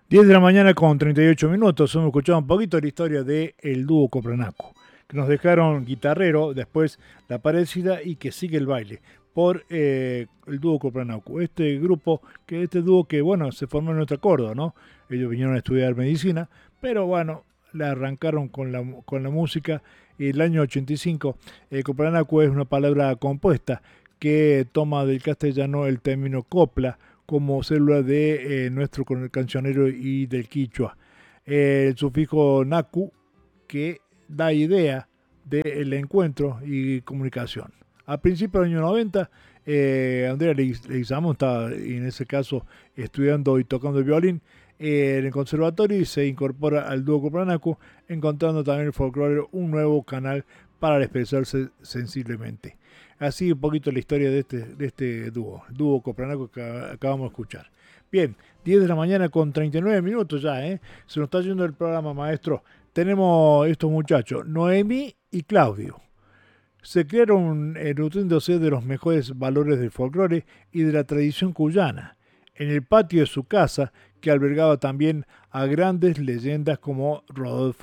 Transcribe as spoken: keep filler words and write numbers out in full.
diez de la mañana con treinta y ocho minutos. Hemos escuchado un poquito la historia del dúo Copranaco, que nos dejaron guitarrero, después la parecida y que sigue el baile por eh, el dúo Copranaco. Este grupo, que este dúo que, bueno, se formó en nuestro acuerdo, ¿no? Ellos vinieron a estudiar medicina, pero bueno, la arrancaron con la, con la música. El año ochenta y cinco, eh, Copranaco es una palabra compuesta que toma del castellano el término copla como célula de eh, nuestro cancionero y del quichua. Eh, el sufijo naku que da idea del encuentro y comunicación. A principios de los años noventa, eh, Andrea Leguizamón estaba en ese caso estudiando y tocando el violín eh, en el conservatorio y se incorpora al dúo Copranaco, encontrando también el folclore un nuevo canal para expresarse sensiblemente. Así un poquito la historia de este, de este dúo, dúo Copranaco que acabamos de escuchar. Bien, diez de la mañana con treinta y nueve minutos ya, ¿eh? Se nos está yendo el programa, maestro. Tenemos estos muchachos, Noemí y Claudio. Se crearon eh, nutriéndose de los mejores valores del folclore y de la tradición cuyana, en el patio de su casa, que albergaba también a grandes leyendas como Rodolfo